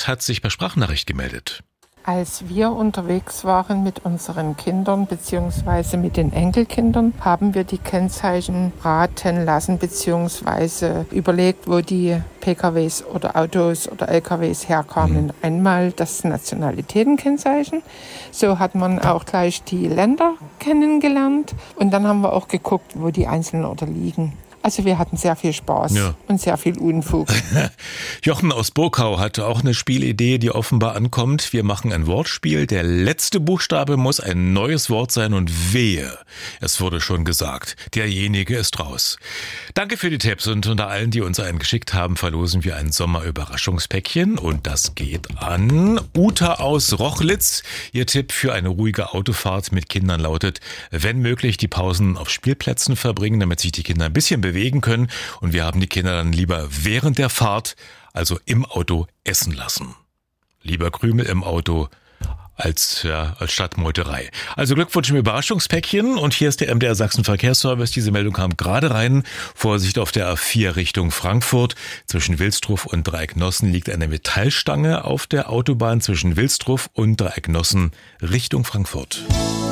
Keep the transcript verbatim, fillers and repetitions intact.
Birgit hat sich per Sprachnachricht gemeldet. Als wir unterwegs waren mit unseren Kindern bzw. mit den Enkelkindern, haben wir die Kennzeichen raten lassen bzw. überlegt, wo die P K Ws oder Autos oder L K Ws herkamen. Mhm. Einmal das Nationalitätenkennzeichen, so hat man auch gleich die Länder kennengelernt und dann haben wir auch geguckt, wo die einzelnen Orte liegen. Also wir hatten sehr viel Spaß ja. und sehr viel Unfug. Jochen aus Burkau hatte auch eine Spielidee, die offenbar ankommt. Wir machen ein Wortspiel. Der letzte Buchstabe muss ein neues Wort sein und wehe, es wurde schon gesagt, derjenige ist raus. Danke für die Tipps und unter allen, die uns einen geschickt haben, verlosen wir ein Sommerüberraschungspäckchen und das geht an Uta aus Rochlitz. Ihr Tipp für eine ruhige Autofahrt mit Kindern lautet, wenn möglich die Pausen auf Spielplätzen verbringen, damit sich die Kinder ein bisschen bewegen bewegen können und wir haben die Kinder dann lieber während der Fahrt, also im Auto, essen lassen. Lieber Krümel im Auto als, ja, als statt Meuterei. Also Glückwunsch im Überraschungspäckchen und hier ist der M D R Sachsen Verkehrsservice. Diese Meldung kam gerade rein. Vorsicht auf der A vier Richtung Frankfurt. Zwischen Wilsdruff und Dreiecknossen liegt eine Metallstange auf der Autobahn zwischen Wilsdruff und Dreiecknossen Richtung Frankfurt.